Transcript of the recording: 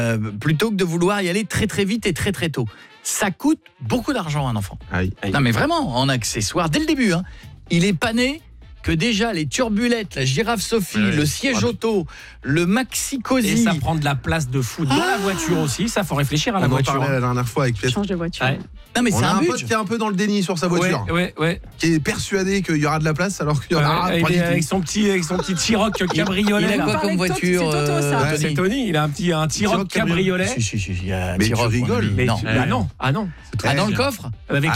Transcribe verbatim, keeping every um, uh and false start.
euh, plutôt que de vouloir y aller très très vite et très très tôt. Ça coûte beaucoup d'argent un enfant. Aïe. Non mais vraiment, en accessoires, dès le début, hein, il est pas né que déjà les turbulettes, la girafe Sophie, Ouais, le siège ouais. auto, le maxi Et cosy. ça prend de la place de foot dans la voiture aussi. Ça, faut réfléchir à la On en voiture. parlait la dernière fois avec Pietro. Change de voiture. Ouais. Non mais On c'est a un un pote budget. qui est un peu dans le déni sur sa voiture, Ouais, ouais, ouais. qui est persuadé qu'il y aura de la place alors qu'il y en Ouais, aura il pas est du tout. avec son petit, avec son petit T-Roc cabriolet. Il a là. quoi comme Avec Toto, voiture c'est Toto, ça. euh, C'est Tony Tony, il a un petit un T-Roc T-Roc cabriolet. cabriolet. Si, si, si, il y a un Mais tu T-Roc, mon rigoles. ami. Mais non. tu- ah non, ah non. Ah, dans le coffre Avec